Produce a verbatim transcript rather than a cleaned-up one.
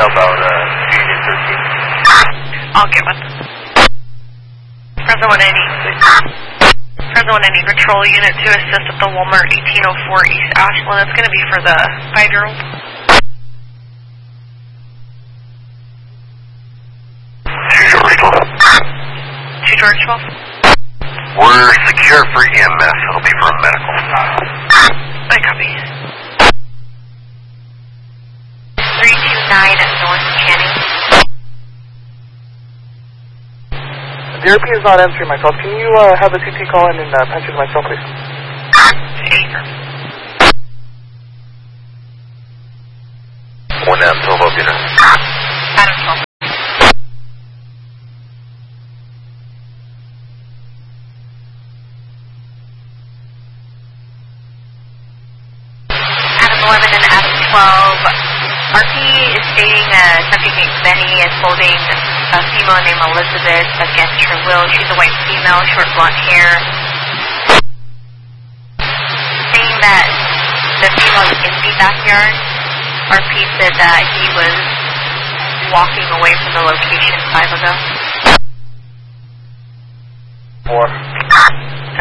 about uh, Unit thirteen. I'll get with Present one eighty. Present one eighty patrol unit to assist at the Walmart eighteen oh four East Ashland. It's going to be for the five-year-old. Two George twelve. Two George twelve. We're secure for E M S. It'll be for a medical. I copy. three two nine at North Canning. The R P is not answering my calls. Can you uh, have a C T call in and uh, patch in my cell, please? Acre. One M twelve up, you know. Adam twelve. Adam eleven and Adam twelve. R P is stating uh, subject named Benny is holding a female named Elizabeth against her will. She's a white female, short blonde hair. Saying that the female is in the backyard. R P said that he was walking away from the location five ago. Four.